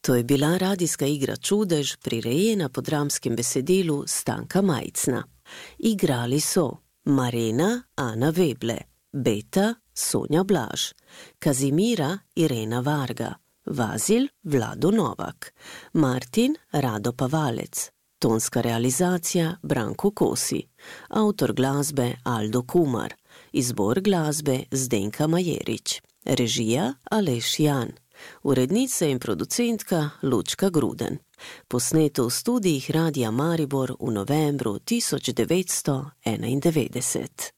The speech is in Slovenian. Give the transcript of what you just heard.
To je bila radijska igra Čudež, prirejena po dramskem besedilu Stanka Majcna. Igrali so Marena Ana Veble, Beta Sonja Blaž, Kazimira Irena Varga, Vazil Vlado Novak, Martin Rado Pavalec, tonska realizacija Branko Kosi, avtor glasbe Aldo Kumar, izbor glasbe Zdenka Majerič, režija Aleš Jan, urednica in producentka Lučka Gruden. Posneto v studijih Radia Maribor v novembru 1991.